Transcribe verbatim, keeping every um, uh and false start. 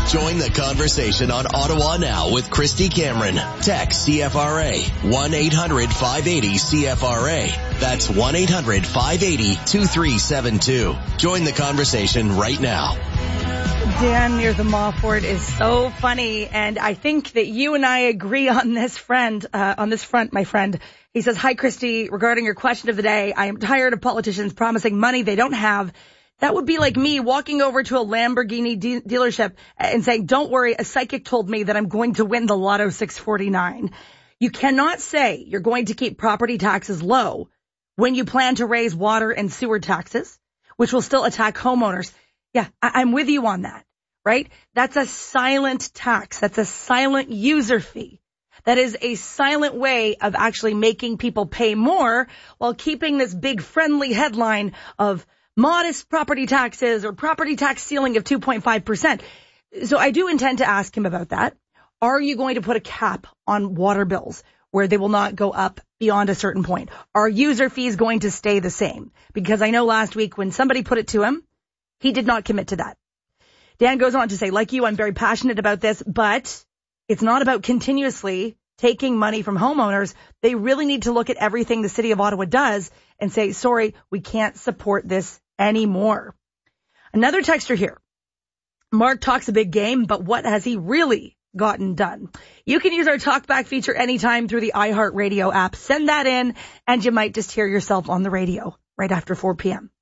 Join the conversation on Ottawa Now with Christy Cameron. Text C F R A one eight hundred five eighty C F R A. That's one eight hundred five eighty two three seven two. Join the conversation right now. Dan near the Mofford is so funny, and I think that you and I agree on this friend, uh, on this front, my friend. He says, "Hi, Christy, regarding your question of the day, I am tired of politicians promising money they don't have. That would be like me walking over to a Lamborghini de- dealership and saying, don't worry, a psychic told me that I'm going to win the Lotto six forty-nine. You cannot say you're going to keep property taxes low when you plan to raise water and sewer taxes, which will still attack homeowners." Yeah, I- I'm with you on that, right? That's a silent tax. That's a silent user fee. That is a silent way of actually making people pay more while keeping this big friendly headline of modest property taxes or property tax ceiling of two point five percent. So I do intend to ask him about that. Are you going to put a cap on water bills where they will not go up beyond a certain point? Are user fees going to stay the same? Because I know last week when somebody put it to him, he did not commit to that. Dan goes on to say, like you, I'm very passionate about this, but it's not about continuously taking money from homeowners. They really need to look at everything the city of Ottawa does and say, sorry, we can't support this anymore. Another texter here. Mark talks a big game, but what has he really gotten done? You can use our talkback feature anytime through the iHeartRadio app. Send that in and you might just hear yourself on the radio right after four p.m.